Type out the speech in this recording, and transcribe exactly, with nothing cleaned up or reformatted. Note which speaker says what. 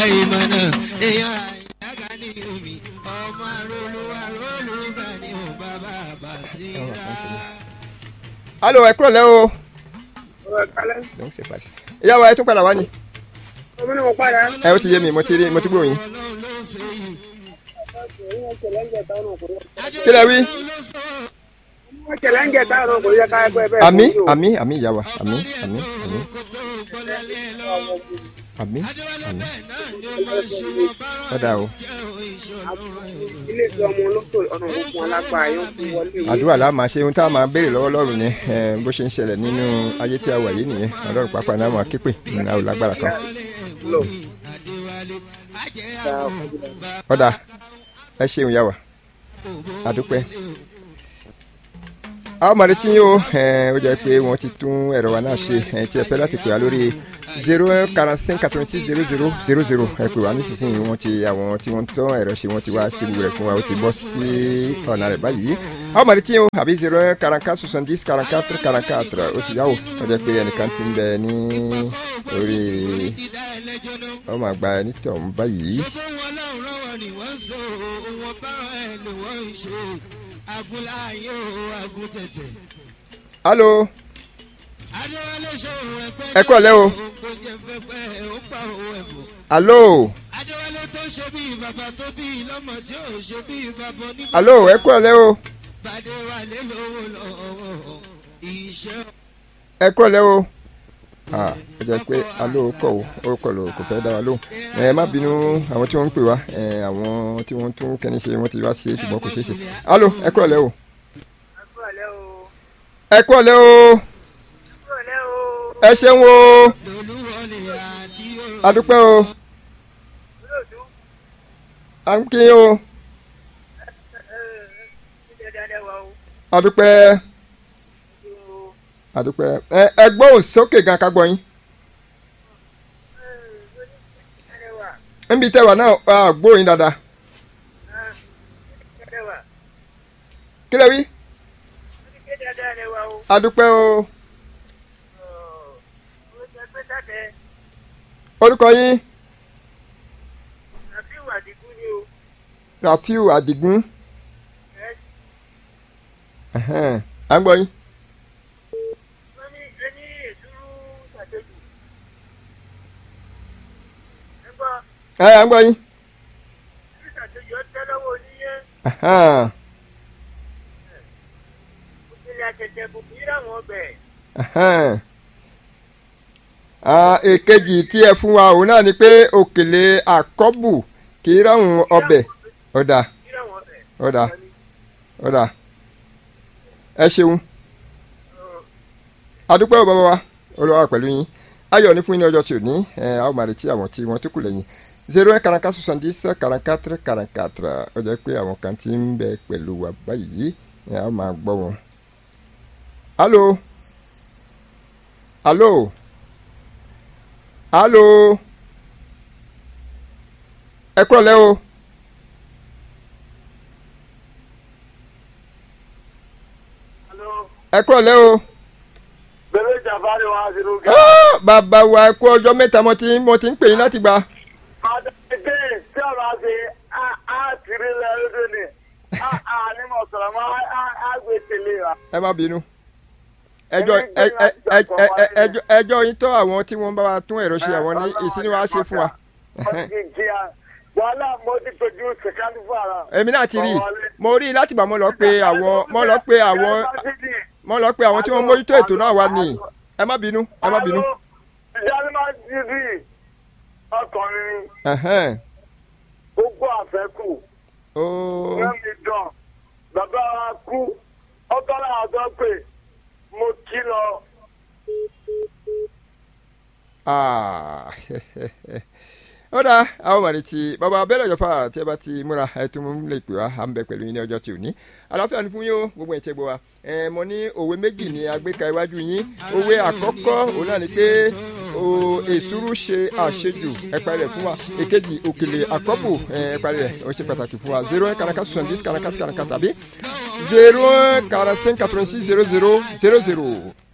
Speaker 1: ìmọ̀nà èèyàn àyàgá ní omi ọmọ arólúwa rólúwa ní o bàbá Basira.
Speaker 2: alo ẹ kúrò lẹ́ o. ìyá wa ẹ tún padà wá ni. ẹ ó ti yé mi mo ti rí mo ti gbóyin. kí lẹ wí. àmì àmì àmì ìyá wa àmì àmì àmì àmì àmì ọ̀dà o. àdúrà la máa ṣe ohun tá a máa béèrè lọ́wọ́ Ọlọ́run ni bó ṣe ń ṣẹlẹ̀ nínú ayé tí a wà yìí nìyẹn Ọlọ́run pàápàá náà máa képe nínú àwọn lágbára kan. ọ̀dà ẹ ṣeun yá wa àdúpẹ́. a ó máa retí yín o ó jẹ́ pé wọ́n ti tún ẹ̀rọ wa náà ṣe tí ẹ fẹ́ láti pè á lórí zero quarante cinq quatre-vingt-six zero zero zero zero ẹ pè wá nísinsìnyí wọ́n ti àwọn tí wọ́n tán ẹ̀rọ ṣe wọ́n ti wá síbu rẹ̀ fún wa ó ti bọ́ sí ọ̀nà rẹ̀ báyìí. a ó máa retí yín o àbí zero quarante-quatre soixante-dix quarante-quatre quarante-quatre ó ti yá o ó jẹ́ pé ẹnìkan ti ń bẹ ní orí ó máa gba ẹni tó ń báyìí. alo ẹ kú ọ̀lẹ́ o. alo alo ẹ kú ọ̀lẹ́ o. ẹ kú ọ̀lẹ́ o. ó jẹ́ pé alo kọ̀ o ó kọ̀ ló kò fẹ́ dá wa lóhùn. ẹ má bínú àwọn tí wọ́n ń pè wá àwọn tí wọ́n tún kẹ́ni ṣe wọ́n ti wá sí ṣùgbọ́n kò ṣeé ṣe. alo ẹ kú ọ̀lẹ́ o. ẹ kú ọ̀lẹ́ o. ẹ ṣeun o. adúpẹ́ o. à ń kí o. adúpẹ́. adúpẹ́ ẹ ẹ gbóhùn sókè gan ká gbọ́ yín. níbi tẹ́wà náà gbóhùn dáadáa. kí lẹ wí. adúpẹ́ o. orúkọ yín. Rafiu Adigun ni o. Rafiu Adigun. à ń gbọ́ yín.
Speaker 3: wọ́n ní ẹni èdúró ṣàtẹ́jù. ẹ gbọ́.
Speaker 2: ẹ à ń gbọ́ yín.
Speaker 3: èdúró ṣàtẹ́jù ọ tẹ́ lọ́wọ́ oníyẹn. òkèlè àtẹ̀tẹ̀ kò kí ráwọn ọbẹ̀.
Speaker 2: èkejì tí ẹ fún wa òun náà ni pé òkèlè àkọ́bù kì í ráhùn ọbẹ̀ ọ̀dà ọ̀dà ọ̀dà ẹ ṣeun adúpẹ́ ò bàbá wa olùwà pẹ̀lú yín ayọ̀ ní fún yín ní ọjọ́ tí ò ní ẹ a ó máa retí àwọn tí wọ́n tó kù lẹ́yìn zero one quarante-quatre soixante-dix quarante-quatre quarante-quatre ó jẹ́ pé àwọn kan ti ń bẹ pẹ̀lú wa báyìí ẹ a ó máa gbọ́ wọn. alo alo. alo ẹ kúrò lẹ́ o. ẹ kúrò lẹ́ o.
Speaker 3: bẹ́ẹ̀ jàmbáre wa ti rú gẹ́.
Speaker 2: bàbá wa ẹ kú ọjọ́ mẹ́ta mo ti mo ti ń pè yín láti gbà.
Speaker 3: àdàgbé tí ọ̀rọ̀ àti á kiri lẹ́rú ni á ní mo sọ̀rọ̀ mọ́ á gbé tèlé wa.
Speaker 2: ẹ má bínú ẹjọ́ ẹjọ́ ẹjọ́ yín tó àwọn tí wọ́n bá wa tún ẹ̀rọ ṣe àwọn ní ìsinmi wa ṣe fún wa.
Speaker 3: wàhálà mo ti pèjú sèkándì fún ara.
Speaker 2: èmi náà ti rí i mo rí i láti gbà mo lọ pé àwọn mo lọ pé àwọn mo lọ pé àwọn tí wọ́n mójútó ètò náà wà ní ẹ má bínú ẹ má bínú.
Speaker 3: ìyá mi máa ti rí ọkùnrin gbogbo àfẹ́kù lẹ́mi dán bàbá wa kú ọkọ náà sọ pé mo kí lọ.
Speaker 2: ó dáa àwọn màrí ti bàbá abẹ́rẹ́ ìjọba tí ẹ bá ti múra ẹ tún mú lè pè wá à ń bẹ pẹ̀lú yín ní ọjọ́ tí ò ní àlàáfíà ní fún yín o gbogbo ẹ̀ tẹ́ gbọ́ wa ẹ mo ní òwe méjì ní agbéka iwájú yín òwe àkọ́kọ́ òun náà ni pé èsúrú ṣe àṣejù ẹ parí rẹ̀ fún wa èkejì òkèlè àkọ́bù ẹ parí rẹ̀ ó ṣe pàtàkì fún wa zero one quarante-quatre soixante-dix quarante-quatre quarante-quatre tàbí zero one quarante-cinq quatre-vingt-six zero zero zero zero.